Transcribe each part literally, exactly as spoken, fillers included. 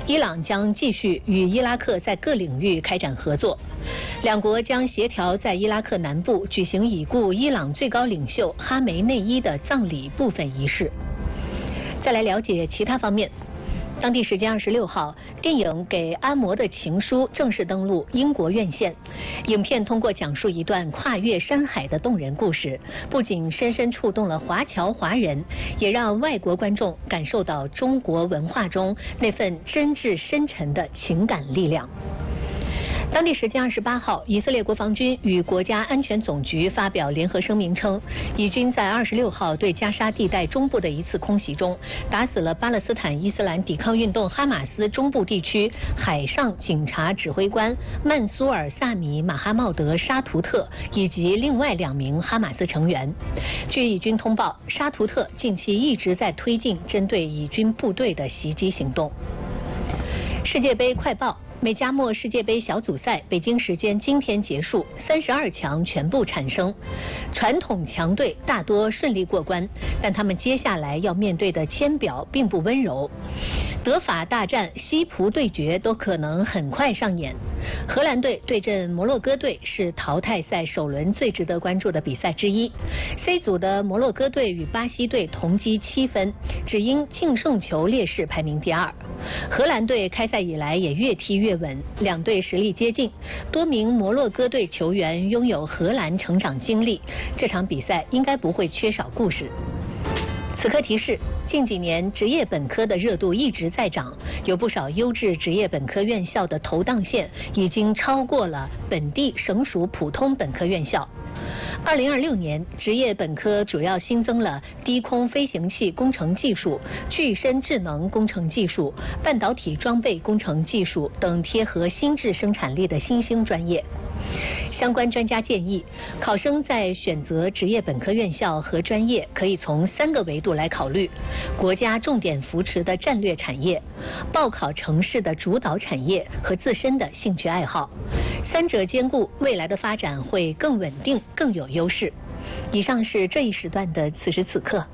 伊朗将继续与伊拉克在各领域开展合作，两国将协调在伊拉克南部举行已故伊朗最高领袖哈梅内伊的葬礼部分仪式。再来了解其他方面。当地时间二十六号，电影《给安摩的情书》正式登陆英国院线。影片通过讲述一段跨越山海的动人故事，不仅深深触动了华侨华人，也让外国观众感受到中国文化中那份真挚深沉的情感力量。当地时间二十八号，以色列国防军与国家安全总局发表联合声明称，以军在二十六号对加沙地带中部的一次空袭中，打死了巴勒斯坦伊斯兰抵抗运动哈马斯中部地区海上警察指挥官曼苏尔·萨米·马哈茂德·沙图特以及另外两名哈马斯成员。据以军通报，沙图特近期一直在推进针对以军部队的袭击行动。世界杯快报。美加墨世界杯小组赛北京时间今天结束，三十二强全部产生，传统强队大多顺利过关，但他们接下来要面对的签表并不温柔。德法大战、西葡对决都可能很快上演。荷兰队对阵摩洛哥队是淘汰赛首轮最值得关注的比赛之一。C 组的摩洛哥队与巴西队同积七分，只因净胜球劣势排名第二。荷兰队开赛以来也越踢越稳，两队实力接近，多名摩洛哥队球员拥有荷兰成长经历，这场比赛应该不会缺少故事。此刻提示，近几年职业本科的热度一直在涨，有不少优质职业本科院校的投档线已经超过了本地省属普通本科院校。二零二六年，职业本科主要新增了低空飞行器工程技术、具身智能工程技术、半导体装备工程技术等贴合新质生产力的新兴专业。相关专家建议，考生在选择职业本科院校和专业，可以从三个维度来考虑：国家重点扶持的战略产业、报考城市的主导产业和自身的兴趣爱好。三者兼顾，未来的发展会更稳定、更有优势。以上是这一时段的此时此刻。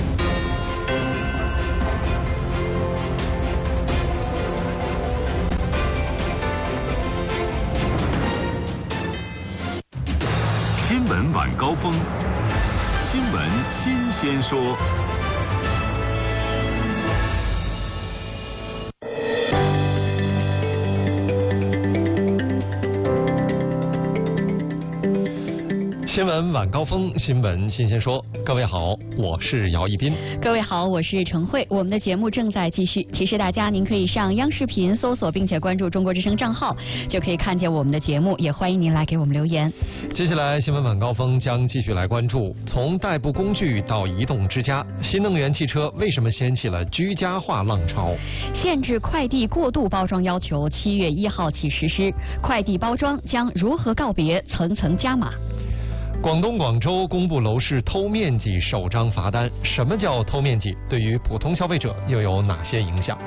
新闻晚高峰，新闻新鲜说。 新闻晚高峰，新闻新鲜说。各位好，我是姚一斌。 各位好，我是程慧。我们的节目正在继续，提示大家，您可以上央视频搜索并且关注中国之声账号，就可以看见我们的节目。也欢迎您来给我们留言。 接下来，新闻晚高峰将继续来关注，从代步工具到移动之家，新能源汽车为什么掀起了居家化浪潮？ 限制快递过度包装要求七月一号起实施，快递包装将如何告别层层加码？ 广东广州公布楼市偷面积首张罚单，什么叫偷面积？对于普通消费者又有哪些影响？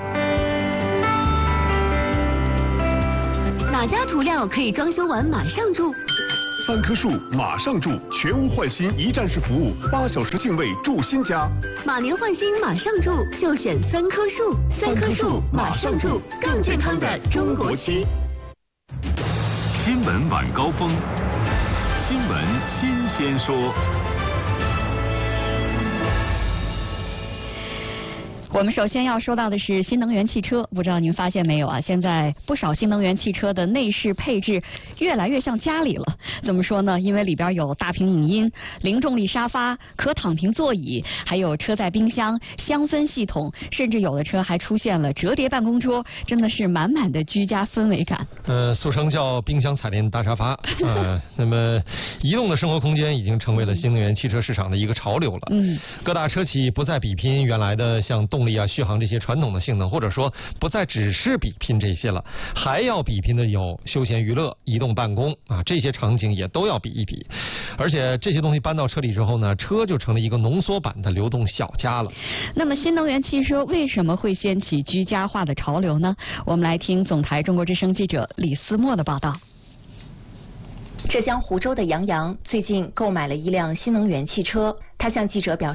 哪家涂料可以装修完马上住？ 三棵树马上住，全屋换新一站式服务，八小时定位住新家。 马年换新马上住，就选三棵树。三棵树马上住，更健康的中国区。 新闻晚高峰，新闻新鲜说。 我们首先要说到的是新能源汽车，不知道您发现没有啊？现在不少新能源汽车的内饰配置越来越像家里了。怎么说呢？因为里边有大屏影音、零重力沙发、可躺平座椅，还有车载冰箱、香氛系统，甚至有的车还出现了折叠办公桌，真的是满满的居家氛围感。 呃，俗称叫冰箱彩电大沙发。呃，那么移动的生活空间已经成为了新能源汽车市场的一个潮流了。嗯，各大车企不再比拼原来的像动力啊、续航这些传统的性能，或者说不再只是比拼这些了，还要比拼的有休闲娱乐、移动办公啊，这些场景也都要比一比。而且这些东西搬到车里之后呢，车就成了一个浓缩版的流动小家了。 那么新能源汽车为什么会掀起居家化的潮流呢？我们来听总台中国之声记者李思墨的报道。 浙江湖州的杨洋最近购买了一辆新能源汽车，他向记者表示，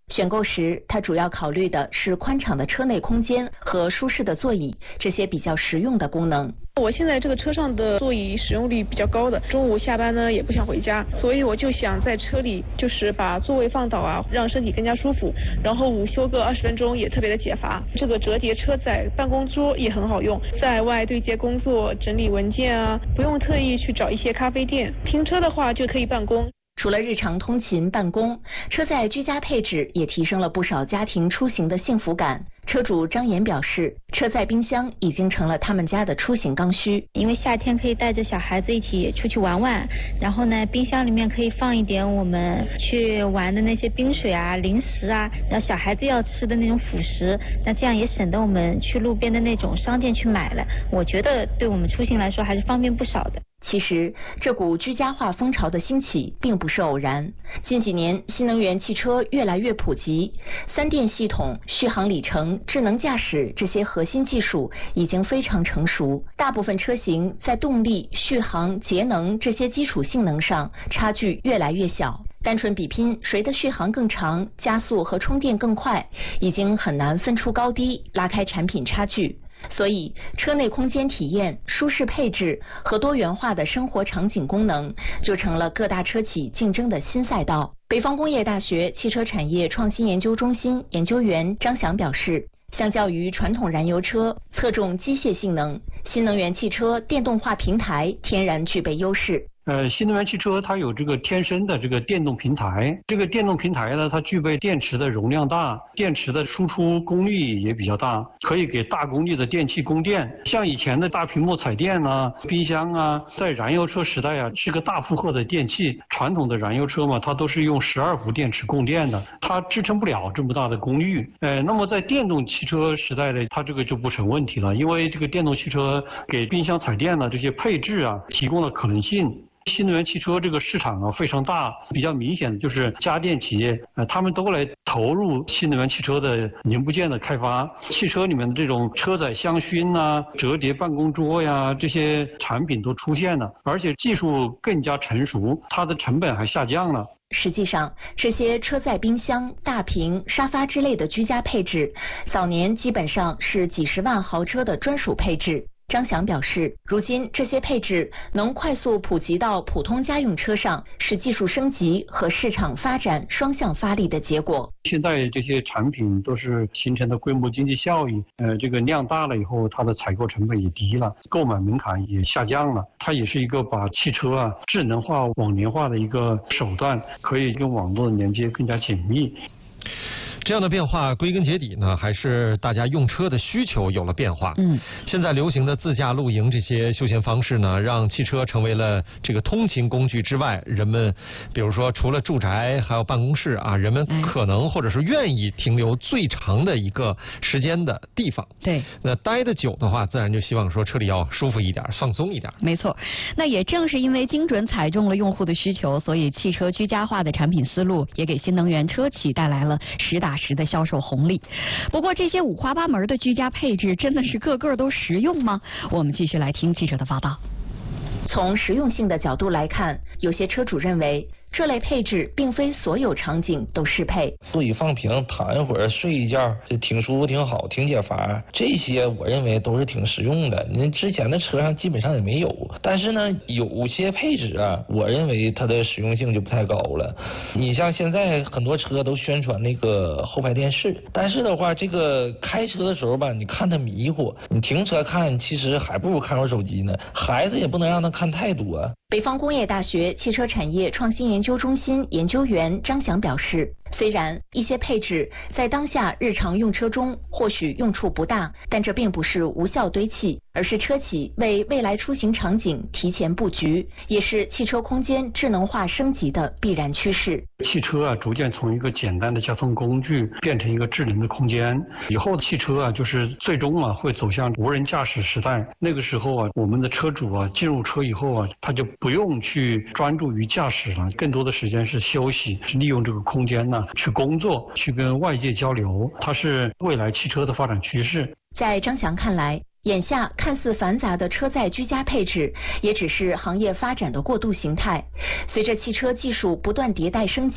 选购时，他主要考虑的是宽敞的车内空间和舒适的座椅这些比较实用的功能。 我现在这个车上的座椅使用率比较高的，中午下班呢也不想回家，所以我就想在车里就是把座位放倒啊，让身体更加舒服，然后午休个二十分钟也特别的解乏。这个折叠车载办公桌也很好用，在外对接工作、整理文件啊，不用特意去找一些咖啡店，停车的话就可以办公。 除了日常通勤办公，车载居家配置也提升了不少家庭出行的幸福感。车主张岩表示，车载冰箱已经成了他们家的出行刚需。 因为夏天可以带着小孩子一起出去玩玩，然后呢，冰箱里面可以放一点我们去玩的那些冰水啊、零食啊，然后小孩子要吃的那种辅食，那这样也省得我们去路边的那种商店去买了。我觉得对我们出行来说还是方便不少的。 其实，这股居家化风潮的兴起并不是偶然。近几年，新能源汽车越来越普及，三电系统、续航里程、智能驾驶这些核心技术已经非常成熟。大部分车型在动力、续航、节能这些基础性能上差距越来越小。单纯比拼谁的续航更长、加速和充电更快，已经很难分出高低，拉开产品差距。所以，车内空间体验、舒适配置和多元化的生活场景功能，就成了各大车企竞争的新赛道。北方工业大学汽车产业创新研究中心研究员张翔表示，相较于传统燃油车侧重机械性能，新能源汽车电动化平台天然具备优势。 呃，新能源汽车它有这个天生的这个电动平台，这个电动平台呢，它具备电池的容量大，电池的输出功率也比较大，可以给大功率的电器供电。像以前的大屏幕彩电啊、冰箱啊，在燃油车时代啊，是个大负荷的电器。传统的燃油车嘛，它都是用十二伏电池供电的，它支撑不了这么大的功率。呃，那么在电动汽车时代呢，它这个就不成问题了，因为这个电动汽车给冰箱彩电呢这些配置啊提供了可能性。新能源汽车这个市场啊非常大，比较明显的就是家电企业，呃，他们都来投入新能源汽车的零部件的开发。汽车里面的这种车载香薰呐、折叠办公桌呀，这些产品都出现了，而且技术更加成熟，它的成本还下降了。 实际上，这些车载冰箱、大屏、沙发之类的居家配置，早年基本上是几十万豪车的专属配置。张翔表示，如今这些配置能快速普及到普通家用车上，是技术升级和市场发展双向发力的结果。 现在这些产品都是形成的规模经济效益，呃，这个量大了以后，它的采购成本也低了，购买门槛也下降了。它也是一个把汽车啊智能化、网联化的一个手段，可以跟网络的连接更加紧密。 这样的变化归根结底呢，还是大家用车的需求有了变化。嗯，现在流行的自驾露营这些休闲方式呢，让汽车成为了这个通勤工具之外，人们比如说除了住宅还有办公室啊，人们可能或者是愿意停留最长的一个时间的地方。 对， 那待得久的话，自然就希望说车里要舒服一点、放松一点。 没错，那也正是因为精准踩中了用户的需求，所以汽车居家化的产品思路也给新能源车企带来了实打实的销售红利。不过这些五花八门的居家配置真的是个个都实用吗？我们继续来听记者的报道。 从实用性的角度来看，有些车主认为这类配置并非所有场景都适配。 座椅放平，躺一会儿，睡一觉，这挺舒服，挺好，挺解乏。这些我认为都是挺实用的。您之前的车上基本上也没有，但是呢，有些配置啊，我认为它的实用性就不太高了。你像现在很多车都宣传那个后排电视，但是的话，这个开车的时候吧，你看它迷糊，你停车看，其实还不如看会儿手机呢。孩子也不能让他看太多。 北方工业大学汽车产业创新研究中心研究员张翔表示，虽然一些配置在当下日常用车中或许用处不大，但这并不是无效堆砌，而是车企为未来出行场景提前布局，也是汽车空间智能化升级的必然趋势。 汽车啊，逐渐从一个简单的交通工具变成一个智能的空间。以后汽车啊，就是最终啊会走向无人驾驶时代。那个时候啊，我们的车主啊进入车以后啊，他就不用去专注于驾驶了，更多的时间是休息，是利用这个空间呢、啊、去工作，去跟外界交流。它是未来汽车的发展趋势。 在张翔看来，眼下看似繁杂的车载居家配置，也只是行业发展的过渡形态。随着汽车技术不断迭代升级，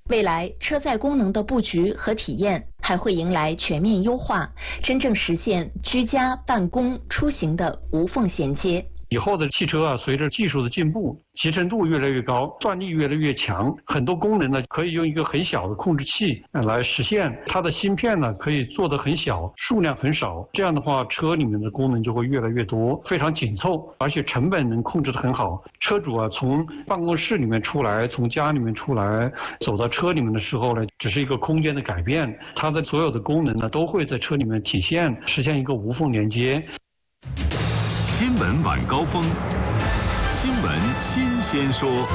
未来车载功能的布局和体验还会迎来全面优化，真正实现居家、办公、出行的无缝衔接。 以后的汽车啊，随着技术的进步，集成度越来越高，算力越来越强，很多功能呢可以用一个很小的控制器来实现。它的芯片呢可以做得很小，数量很少，这样的话车里面的功能就会越来越多，非常紧凑，而且成本能控制得很好。车主啊从办公室里面出来，从家里面出来，走到车里面的时候呢，只是一个空间的改变，它的所有的功能呢都会在车里面体现，实现一个无缝连接。 新闻晚高峰，新闻新鲜说。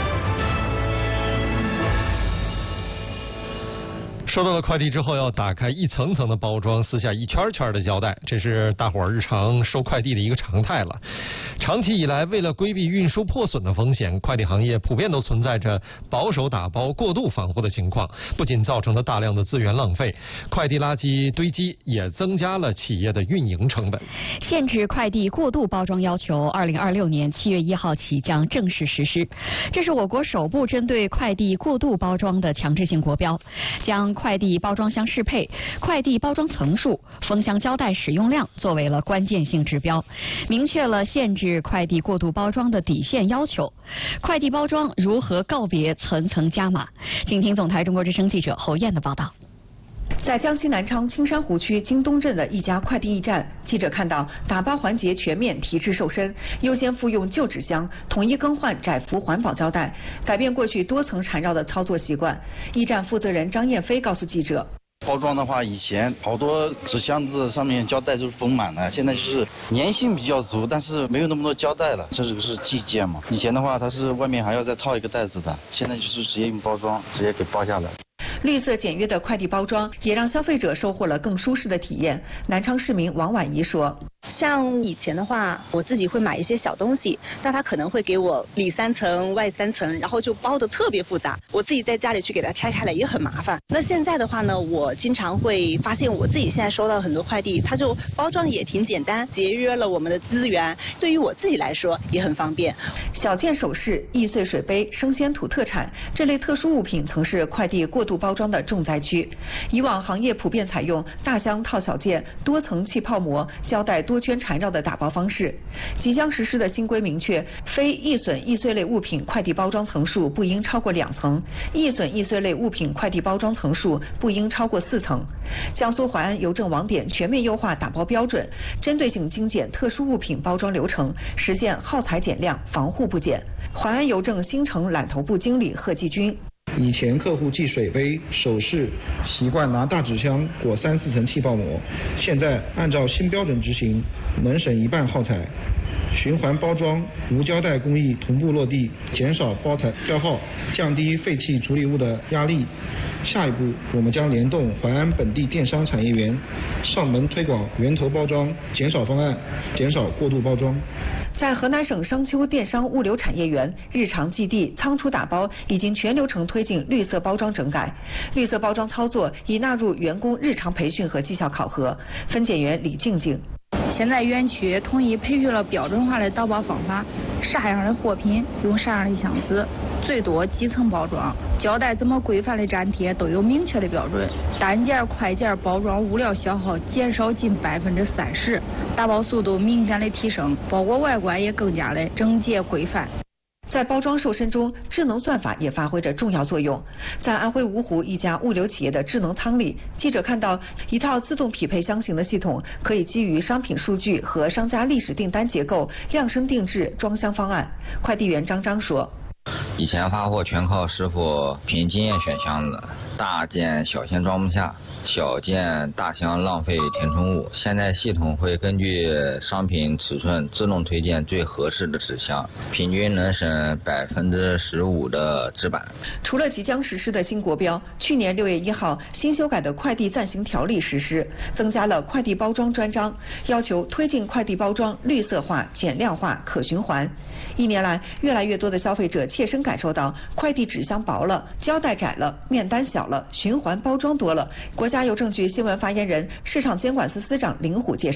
收到了快递之后，要打开一层层的包装，撕下一圈圈的胶带，这是大伙儿日常收快递的一个常态了。长期以来，为了规避运输破损的风险，快递行业普遍都存在着保守打包、过度防护的情况，不仅造成了大量的资源浪费，快递垃圾堆积，也增加了企业的运营成本。 限制快递过度包装要求，二零二六年七月一号起将正式实施。这是我国首部针对快递过度包装的强制性国标，将快递包装箱适配、快递包装层数、封箱胶带使用量作为了关键性指标，明确了限制快递过度包装的底线要求。快递包装如何告别层层加码？请听总台中国之声记者侯燕的报道。 在江西南昌青山湖区京东镇的一家快递驿站，记者看到打包环节全面提质瘦身，优先复用旧纸箱，统一更换窄幅环保胶带，改变过去多层缠绕的操作习惯。驿站负责人张艳飞告诉记者， 包装的话，以前好多纸箱子上面胶带都是封满了，现在就是粘性比较足，但是没有那么多胶带了。这个是寄件嘛，以前的话它是外面还要再套一个袋子的，现在就是直接用包装，直接给包下来。 绿色简约的快递包装也让消费者收获了更舒适的体验。南昌市民王婉怡说， 像以前的话，我自己会买一些小东西，那他可能会给我里三层外三层，然后就包的特别复杂，我自己在家里去给它拆开来也很麻烦。那现在的话呢，我经常会发现我自己现在收到很多快递，它就包装也挺简单，节约了我们的资源，对于我自己来说也很方便。 小件首饰、易碎水杯、生鲜土特产这类特殊物品曾是快递过度包装的重灾区。以往行业普遍采用大箱套小件、多层气泡膜、胶带多圈缠绕的打包方式。即将实施的新规明确，非易损易碎类物品快递包装层数不应超过两层，易损易碎类物品快递包装层数不应超过四层。江苏淮安邮政网点全面优化打包标准，针对性精简特殊物品包装流程，实现耗材减量、防护不减。淮安邮政新城揽头部经理贺继军。 以前客户寄水杯、首饰习惯拿大纸箱裹三四层气泡膜，现在按照新标准执行，能省一半耗材。循环包装、无胶带工艺同步落地，减少包材消耗，降低废弃处理物的压力。下一步，我们将联动淮安本地电商产业园，上门推广源头包装减少方案，减少过度包装。 在河南省商丘电商物流产业园，日常寄递、仓储打包已经全流程推进绿色包装整改，绿色包装操作已纳入员工日常培训和绩效考核。分拣员李静静。 现在园区统一培训了标准化的倒包方法，啥样的货品用啥样的箱子，最多几层包装，胶带怎么规范的粘贴都有明确的标准，单件、快件包装物料消耗减少近百分之三十，打包速度明显的提升，包裹外观也更加的整洁规范。 在包装瘦身中，智能算法也发挥着重要作用。在安徽芜湖一家物流企业的智能仓里，记者看到一套自动匹配箱型的系统，可以基于商品数据和商家历史订单结构量身定制装箱方案。快递员张张说， 以前发货全靠师傅凭经验选箱子，大件小件装不下，小件大箱浪费填充物。现在系统会根据商品尺寸自动推荐最合适的纸箱，平均能省百分之十五的纸板。 除了即将实施的新国标，去年六月一号新修改的快递暂行条例实施，增加了快递包装专章，要求推进快递包装绿色化、减量化、可循环。一年来，越来越多的消费者切身感受到快递纸箱薄了、胶带窄了、面单小了、循环包装多了。国家邮政局新闻发言人、市场监管司司长林虎介绍，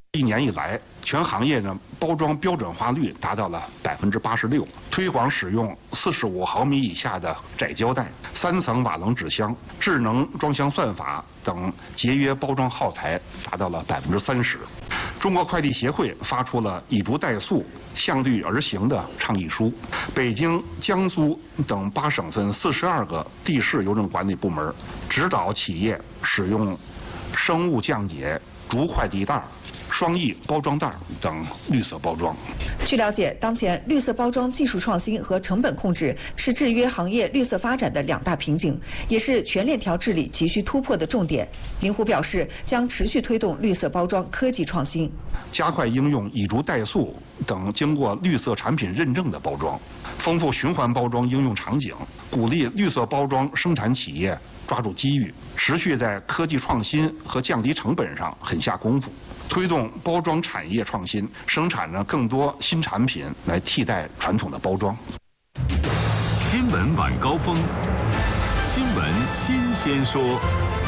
一年以来，全行业呢包装标准化率达到了百分之八十六，推广使用四十五毫米以下的窄胶带、三层瓦楞纸箱、智能装箱算法等节约包装耗材达到了百分之三十。中国快递协会发出了以竹代塑、向律而行的倡议书。北京、江苏等八省份四十二个地市邮政管理部门指导企业使用生物降解竹快递袋、双翼包装袋等绿色包装。 据了解，当前绿色包装技术创新和成本控制是制约行业绿色发展的两大瓶颈，也是全链条治理急需突破的重点。林虎表示，将持续推动绿色包装科技创新， 加快应用以竹代塑等经过绿色产品认证的包装，丰富循环包装应用场景，鼓励绿色包装生产企业抓住机遇，持续在科技创新和降低成本上狠下功夫，推动包装产业创新，生产呢更多新产品来替代传统的包装。 新闻晚高峰，新闻新鲜说。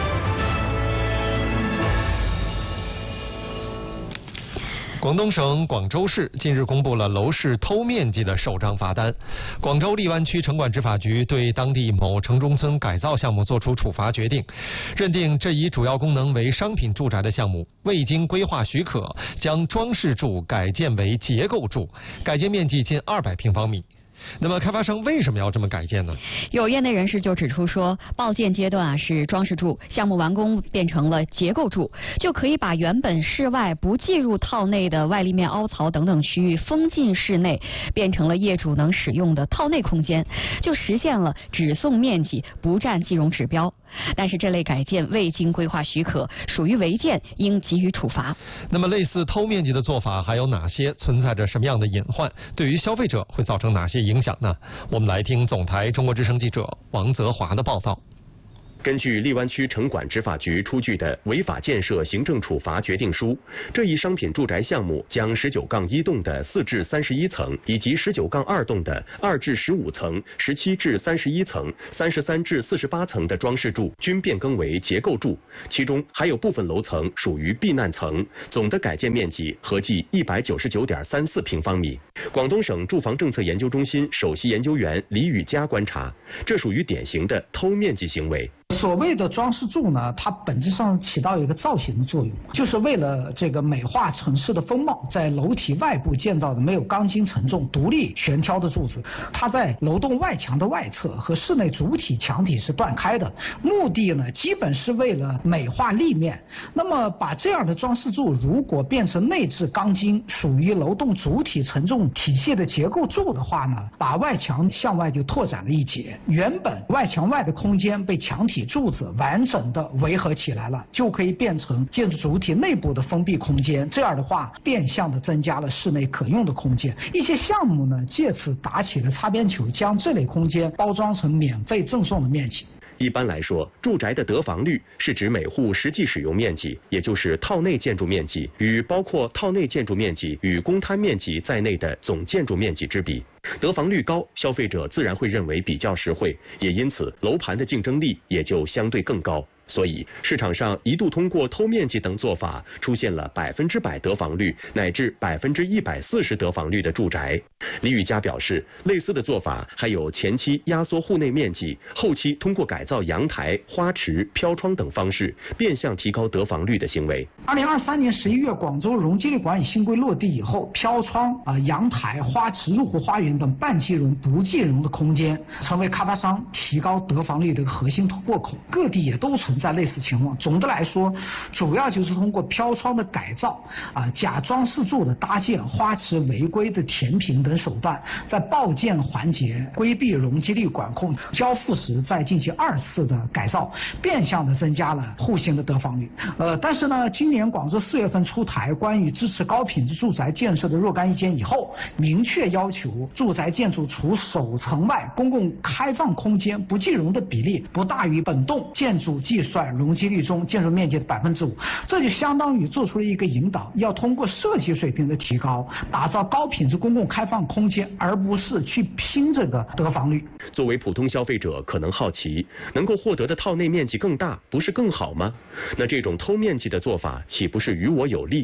广东省广州市近日公布了楼市偷面积的首张罚单。广州荔湾区城管执法局对当地某城中村改造项目作出处罚决定，认定这一主要功能为商品住宅的项目未经规划许可，将装饰住改建为结构住，改建面积近二百平方米。那么开发商为什么要这么改建呢？ 有业内人士就指出说，报建阶段啊是装饰住，项目完工变成了结构住，就可以把原本室外不计入套内的外立面凹槽等等区域封进室内，变成了业主能使用的套内空间，就实现了只送面积不占计容指标。但是这类改建未经规划许可，属于违建，应给予处罚。 那么类似偷面积的做法还有哪些？存在着什么样的隐患？对于消费者会造成哪些影响呢？我们来听总台中国之声记者王泽华的报道。 根据荔湾区城管执法局出具的违法建设行政处罚决定书，这一商品住宅项目将十九杠一栋的四至三十一层以及十九杠二栋的二至十五层、十七至三十一层、三十三至四十八层的装饰住均变更为结构住，其中还有部分楼层属于避难层，总的改建面积合计一百九十九点三四平方米。广东省住房政策研究中心首席研究员李宇佳观察，这属于典型的偷面积行为。 所谓的装饰柱呢，它本质上起到一个造型的作用，就是为了这个美化城市的风貌，在楼体外部建造的没有钢筋承重、独立悬挑的柱子，它在楼栋外墙的外侧和室内主体墙体是断开的，目的呢基本是为了美化立面。那么把这样的装饰柱如果变成内置钢筋，属于楼栋主体承重体系的结构柱的话呢，把外墙向外就拓展了一截，原本外墙外的空间被墙体柱子完整的围合起来了，就可以变成建筑主体内部的封闭空间。这样的话，变相的增加了室内可用的空间。一些项目呢，借此打起了擦边球，将这类空间包装成免费赠送的面积。 一般来说，住宅的得房率是指每户实际使用面积，也就是套内建筑面积与包括套内建筑面积与公摊面积在内的总建筑面积之比。得房率高，消费者自然会认为比较实惠，也因此楼盘的竞争力也就相对更高。所以市场上一度通过偷面积等做法出现了百分之百得房率乃至百分之一百四十得房率的住宅。李宇佳表示，类似的做法还有前期压缩户内面积，后期通过改造阳台、花池、飘窗等方式变相提高得房率的行为。 二零二三年十一月，广州容积率管理新规落地以后，飘窗、啊、呃、阳台、花池、入户花园等半计容、不计容的空间成为开发商提高得房率的一个核心突破口，各地也都存在类似情况。总的来说，主要就是通过飘窗的改造、啊、呃、假装饰柱的搭建、花池违规的填平等手段，在报建环节规避容积率管控，交付时再进行二次的改造，变相的增加了户型的得房率。呃，但是呢，今年广州四月份出台关于支持高品质住宅建设的若干意见以后，明确要求住宅建筑除首层外公共开放空间不计容的比例不大于本栋建筑计算容积率中建筑面积的百分之五，这就相当于做出了一个引导，要通过设计水平的提高，打造高品质公共开放空间，而不是去拼这个得房率。 作为普通消费者可能好奇，能够获得的套内面积更大，不是更好吗？那这种偷面积的做法岂不是于我有利？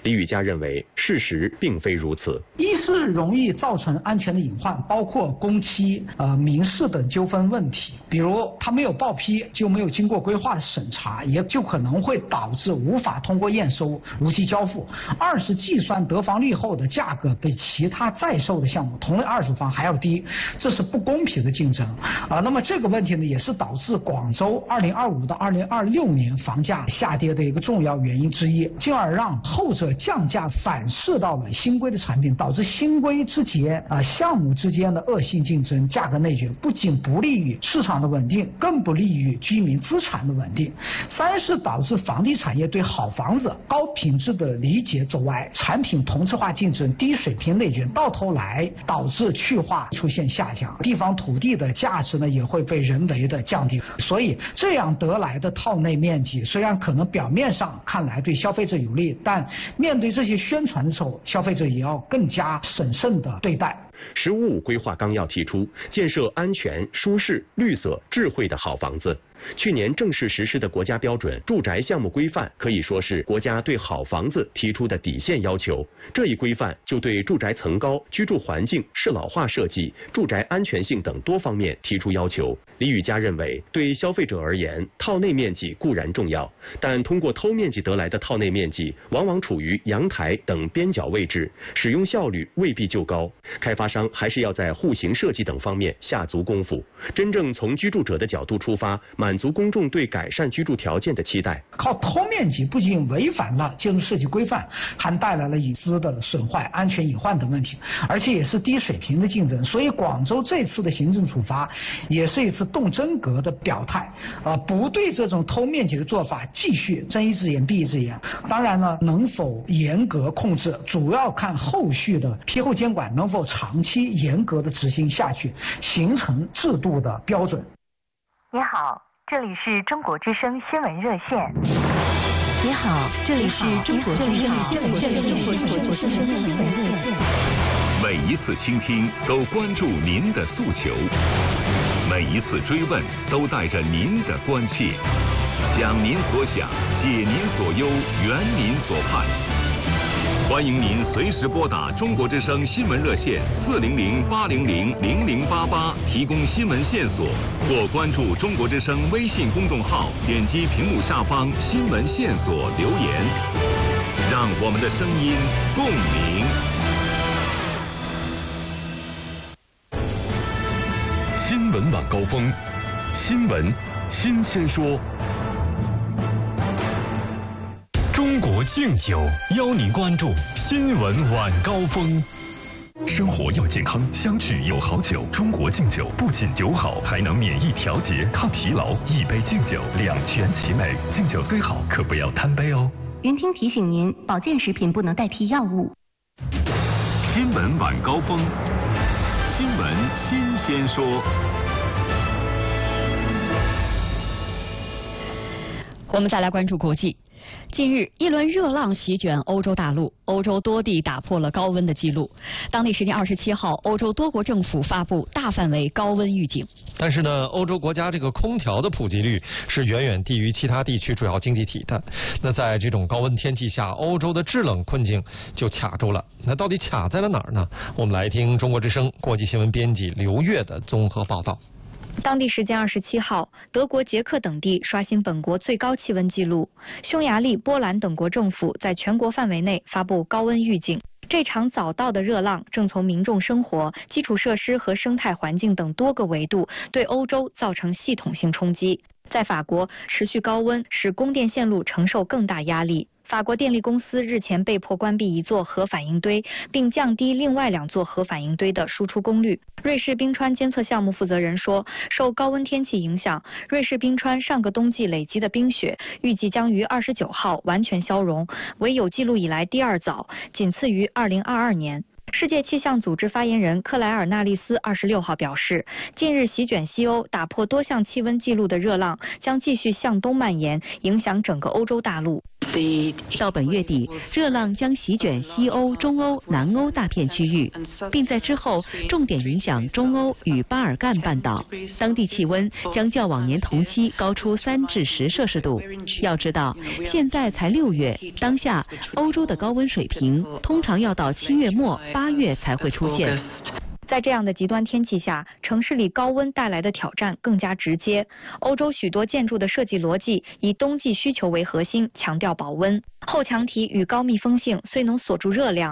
李宇嘉认为，事实并非如此。 一是容易造成安全的隐患，包括工期、呃民事等纠纷问题，比如他没有报批就没有经过规划的审查，也就可能会导致无法通过验收如期交付。二是计算得房率后的价格比其他在售的项目同类二手房还要低，这是不公平的竞争啊。那么这个问题呢，也是导致广州二零二五到二零二六年房价下跌的一个重要原因之一，进而让后者降价反噬到了新规的产品，导致新规之间啊项目之间的恶性竞争、价格内卷，不仅不利于市场的稳定，更不利于居民资产的稳定。三是导致房地产业对好房子、高品质的理解走歪，产品同质化竞争、低水平内卷，到头来导致去化出现下降，地方土地的价值呢也会被人为的降低。所以这样得来的套内面积，虽然可能表面上看来对消费者有利，但面对这些宣传的时候，消费者也要更加审慎的对待。 十五五规划纲要提出，建设安全、舒适、绿色、智慧的好房子。去年正式实施的国家标准住宅项目规范，可以说是国家对好房子提出的底线要求。这一规范就对住宅层高、居住环境、适老化设计、住宅安全性等多方面提出要求。李宇嘉认为，对消费者而言，套内面积固然重要，但通过偷面积得来的套内面积，往往处于阳台等边角位置，使用效率未必就高。开发商还是要在户型设计等方面下足功夫，真正从居住者的角度出发，满足公众对改善居住条件的期待。 靠偷面积不仅违反了建筑设计规范，还带来了隐私的损坏、安全隐患等问题，而且也是低水平的竞争。所以广州这次的行政处罚也是一次动真格的表态，呃，不对这种偷面积的做法继续睁一只眼闭一只眼。当然呢，能否严格控制，主要看后续的批后监管能否长期严格的执行下去，形成制度的标准。 你好，这里是中国之声新闻热线。你好，这里是中国之声新闻热线。 每一次倾听都关注您的诉求，每一次追问都带着您的关切，想您所想，解您所忧，圆您所盼。欢迎您随时拨打中国之声新闻热线四零零八零零零零八八提供新闻线索，或关注中国之声微信公众号，点击屏幕下方新闻线索留言，让我们的声音共鸣。新闻晚高峰，新闻新鲜说。中国敬酒邀您关注新闻晚高峰。生活要健康，相聚有好酒。中国敬酒不仅酒好，还能免疫调节、抗疲劳。一杯敬酒，两全其美。敬酒虽好，可不要贪杯哦。 云听提醒您，保健食品不能代替药物。 新闻晚高峰，新闻新鲜说。 我们再来关注国际。近日，一轮热浪席卷欧洲大陆，欧洲多地打破了高温的记录。当地时间二十七号，欧洲多国政府发布大范围高温预警。 但是呢，欧洲国家这个空调的普及率是远远低于其他地区主要经济体的。那在这种高温天气下，欧洲的制冷困境就卡住了。那到底卡在了哪儿呢？我们来听中国之声国际新闻编辑刘越的综合报道。 当地时间二十七号，德国、捷克等地刷新本国最高气温纪录。匈牙利、波兰等国政府在全国范围内发布高温预警。这场早到的热浪正从民众生活、基础设施和生态环境等多个维度对欧洲造成系统性冲击。在法国，持续高温使供电线路承受更大压力。法国电力公司日前被迫关闭一座核反应堆，并降低另外两座核反应堆的输出功率。瑞士冰川监测项目负责人说，受高温天气影响，瑞士冰川上个冬季累积的冰雪预计将于二十九号完全消融，为有记录以来第二早，仅次于二零二二年。 世界气象组织发言人克莱尔纳利斯二十六号表示，近日席卷西欧、打破多项气温纪录的热浪将继续向东蔓延，影响整个欧洲大陆。 到本月底，热浪将席卷西欧、中欧、南欧大片区域，并在之后重点影响中欧与巴尔干半岛，当地气温将较往年同期高出三至十摄氏度。要知道，现在才六月，当下欧洲的高温水平通常要到七月末、八月才会出现。 在这样的极端天气下，城市里高温带来的挑战更加直接。欧洲许多建筑的设计逻辑以冬季需求为核心，强调保温。厚墙体与高密封性虽能锁住热量，